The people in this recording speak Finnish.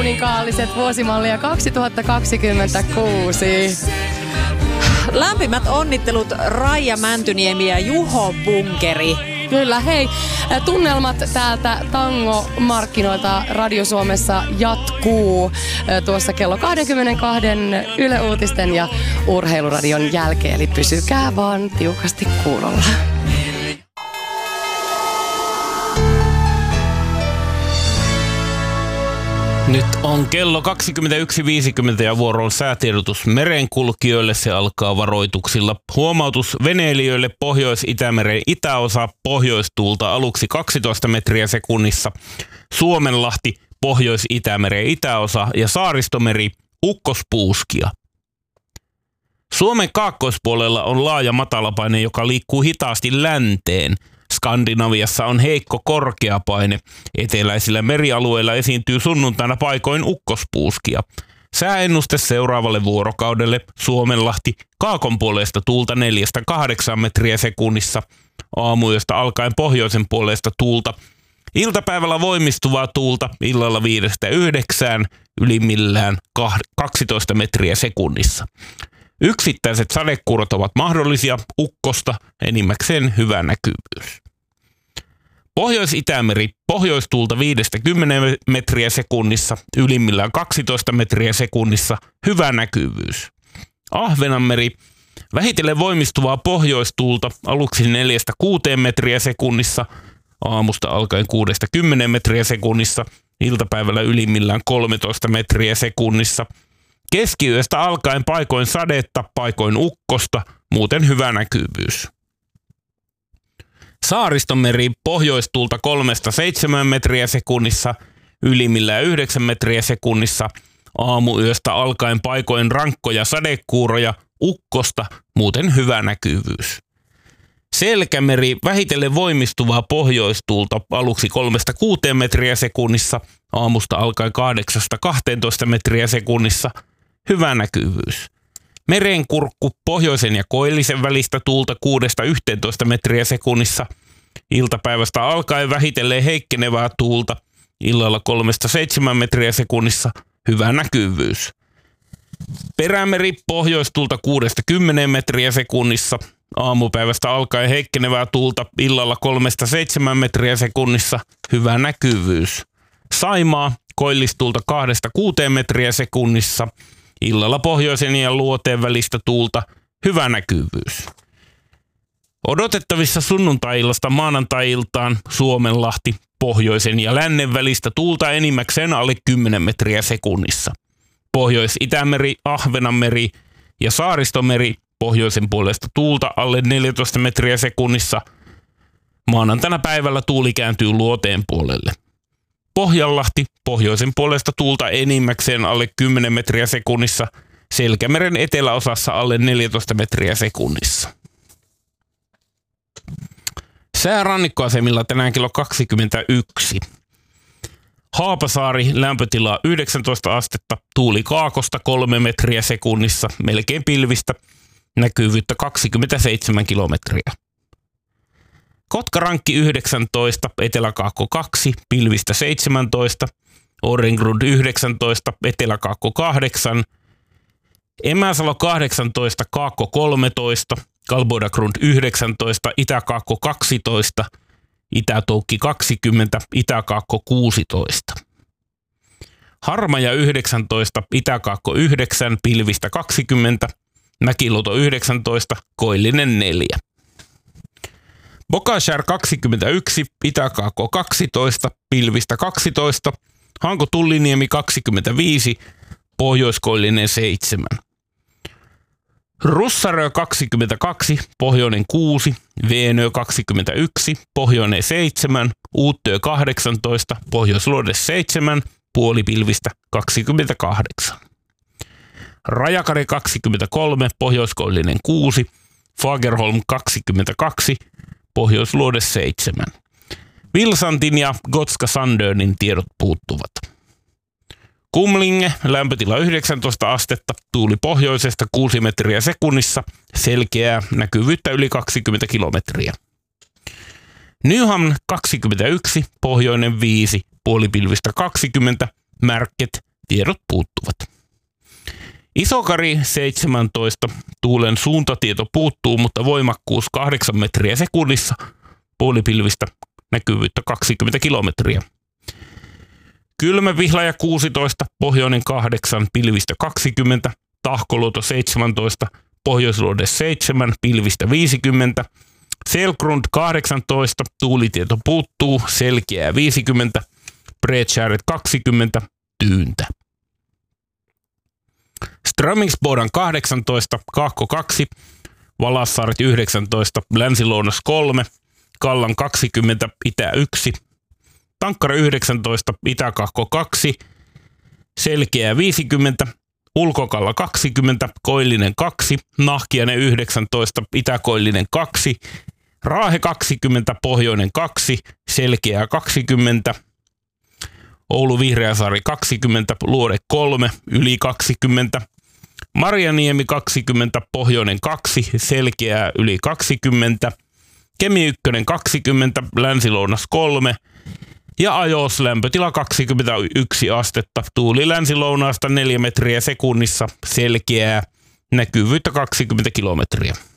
kuninkaaliset vuosimallia 2026. Lämpimät onnittelut Raija Mäntyniemi ja Juho Bunkeri. Kyllä, hei. Tunnelmat täältä tango-markkinoilta Radio Suomessa jatkuu tuossa kello 22 Yle Uutisten ja Urheiluradion jälkeen. Eli pysykää vaan tiukasti kuulolla. Nyt on kello 21.50 ja vuorolla säätiedotus merenkulkijoille. Se alkaa varoituksilla. Huomautus veneilijöille Pohjois-Itämeren itäosa pohjoistuulta aluksi 12 metriä sekunnissa. Suomenlahti, Pohjois-Itämeren itäosa ja Saaristomeri ukkospuuskia. Suomen kaakkoispuolella on laaja matalapaine, joka liikkuu hitaasti länteen. Skandinaviassa on heikko korkeapaine. Eteläisillä merialueilla esiintyy sunnuntaina paikoin ukkospuuskia. Sääennuste seuraavalle vuorokaudelle: Suomenlahti, kaakon puolesta tuulta 4-8 metriä sekunnissa. Aamuyöstä alkaen pohjoisen puolesta tuulta. Iltapäivällä voimistuvaa tuulta, illalla 5-9, ylimmillään 12 metriä sekunnissa. Yksittäiset sadekuurot ovat mahdollisia, ukkosta, enimmäkseen hyvä näkyvyys. Pohjois-Itämeri, pohjoistuulta 5-10 metriä sekunnissa, ylimmillään 12 metriä sekunnissa, hyvä näkyvyys. Ahvenanmeri, vähitellen voimistuvaa pohjoistuulta, aluksi 4-6 metriä sekunnissa, aamusta alkaen 6-10 metriä sekunnissa, iltapäivällä ylimmillään 13 metriä sekunnissa. Keskiyöstä alkaen paikoin sadetta, paikoin ukkosta, muuten hyvä näkyvyys. Saaristomeri, pohjoistuulta 3-7 metriä sekunnissa, ylimmillään 9 metriä sekunnissa, aamuyöstä alkaen paikoin rankkoja sadekuuroja, ukkosta, muuten hyvä näkyvyys. Selkämeri, vähitellen voimistuvaa pohjoistuulta, aluksi 3-6 metriä sekunnissa, aamusta alkaen 8-12 metriä sekunnissa, hyvä näkyvyys. Merenkurkku, pohjoisen ja koillisen välistä tuulta 6-11 metriä sekunnissa, iltapäivästä alkaen vähitellen heikkenevää tuulta, illalla 3-7 metriä sekunnissa, hyvä näkyvyys. Perämeri, pohjoistuulta 6-10 metriä sekunnissa, aamupäivästä alkaen heikkenevää tuulta, illalla 3-7 metriä sekunnissa, hyvä näkyvyys. Saimaa, koillistuulta 2-6 metriä sekunnissa, illalla pohjoisen ja luoteen välistä tuulta, hyvä näkyvyys. Odotettavissa sunnuntai-illasta maanantai-iltaan Suomenlahti, pohjoisen ja lännen välistä tuulta enimmäkseen alle 10 metriä sekunnissa. Pohjois-Itämeri, Ahvenanmeri ja Saaristomeri, pohjoisen puolesta tuulta alle 14 metriä sekunnissa. Maanantaina päivällä tuuli kääntyy luoteen puolelle. Pohjanlahti, pohjoisen puolesta tuulta enimmäkseen alle 10 metriä sekunnissa, Selkämeren eteläosassa alle 14 metriä sekunnissa. Sää rannikkoasemilla tänään kello 21. Haapasaari, lämpötila 19 astetta, tuuli kaakosta 3 metriä sekunnissa, melkein pilvistä, näkyvyyttä 27 kilometriä. Kotkarankki 19, Etelä-Kaakko 2, pilvistä 17, Orrengrund 19, Etelä-Kaakko 8, Emäsalo 18, Kaakko 13, Kalbodagrund 19, Itä-Kaakko 12, Itä-Toukki 20, Itä-Kaakko 16. Harmaja 19, Itä-Kaakko 9, pilvistä 20, Mäkiluoto 19, Koillinen 4. Bokashär 21, Itä-Kaakko 12, pilvistä 12, Hanko-Tulliniemi 25, Pohjoiskoillinen 7. Russarö 22, Pohjoinen 6, Veenö 21, Pohjoinen 7, Uuttöö 18, Pohjoisluode 7, puolipilvistä 28. Rajakari 23, Pohjoiskoillinen 6, Fagerholm 22, Pohjoisluode 7. Vilsantin ja Gotska Sandönin tiedot puuttuvat. Kumlinge, lämpötila 19 astetta, tuuli pohjoisesta 6 metriä sekunnissa, selkeää, näkyvyyttä yli 20 kilometriä. Nyhamn 21, pohjoinen 5, puolipilvistä 20, Märket tiedot puuttuvat. Isokari 17, tuulen suuntatieto puuttuu, mutta voimakkuus 8 metriä sekunnissa, puolipilvistä, näkyvyyttä 20 kilometriä. Kylmäpihlaja 16, pohjoinen 8, pilvistä 20, Tahkoluoto 17, pohjoisluode 7, pilvistä 50, Selgrund 18, tuulitieto puuttuu, selkeää 50, Bredskäret 20, tyyntä. Strömingsbodan 18, Kaakko 2, Valassaaret 19, Länsi-Lounas 3, Kallan 20, Itä 1, Tankkara 19, Itä-Kaakko 2, selkeää 50, Ulkokalla 20, Koillinen 2, Nahkiainen 19, Itä-Koillinen 2, Raahe 20, Pohjoinen 2, selkeää 20, Oulu Vihreäsaari 20, Luode 3, yli 20, Marjaniemi 20, Pohjoinen 2, selkeää yli 20, Kemi 1 20, Länsi-Lounas 3 ja Ajos lämpötila 21 astetta, tuuli länsi-lounaasta 4 metriä sekunnissa, selkeää, näkyvyyttä 20 kilometriä.